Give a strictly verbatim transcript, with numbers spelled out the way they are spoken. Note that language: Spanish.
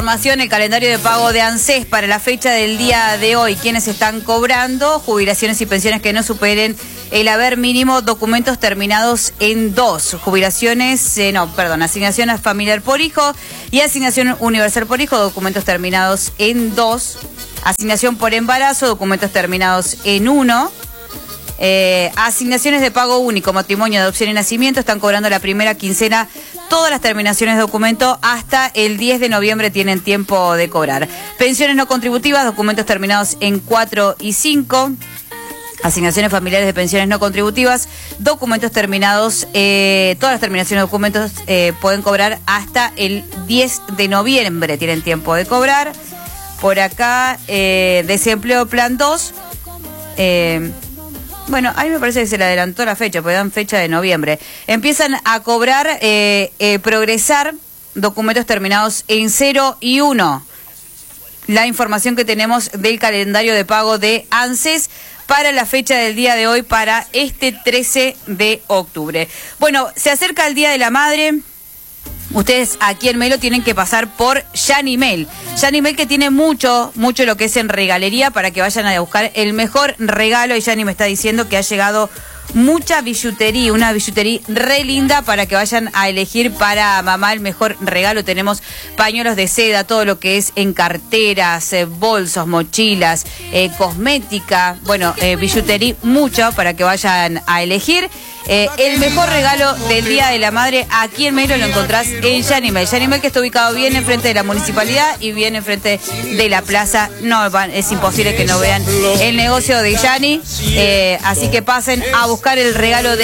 Información, el calendario de pago de ANSES para la fecha del día de hoy. Quienes están cobrando jubilaciones y pensiones que no superen el haber mínimo, documentos terminados en dos. Jubilaciones, eh, no, perdón, asignación familiar por hijo y asignación universal por hijo, documentos terminados en dos. Asignación por embarazo, documentos terminados en uno. Eh, asignaciones de pago único, matrimonio, adopción y nacimiento, están cobrando la primera quincena. Todas las terminaciones de documento hasta el diez de noviembre tienen tiempo de cobrar. Pensiones no contributivas, documentos terminados en cuatro y cinco. Asignaciones familiares de pensiones no contributivas, documentos terminados, eh, todas las terminaciones de documentos eh, pueden cobrar hasta el diez de noviembre, tienen tiempo de cobrar. Por acá, eh, desempleo plan dos. Eh, Bueno, a mí me parece que se le adelantó la fecha, porque dan fecha de noviembre. Empiezan a cobrar, eh, eh, progresar, documentos terminados en cero y uno. La información que tenemos del calendario de pago de ANSES para la fecha del día de hoy, para este trece de octubre. Bueno, se acerca el Día de la Madre. Ustedes aquí en Melo tienen que pasar por Yanimel. Yanimel, que tiene mucho, mucho lo que es en regalería para que vayan a buscar el mejor regalo. Y Yani me está diciendo que ha llegado mucha billutería, una billutería re linda para que vayan a elegir para mamá el mejor regalo. Tenemos pañuelos de seda, todo lo que es en carteras, eh, bolsos, mochilas, eh, cosmética, bueno, eh, billutería, mucho para que vayan a elegir. Eh, el mejor regalo del Día de la Madre aquí en Melo lo encontrás en Yanimel. Yanimel, que está ubicado bien enfrente de la municipalidad y bien enfrente de la plaza. No, van, es imposible que no vean el negocio de Yani. Eh, así que pasen a buscar el regalo de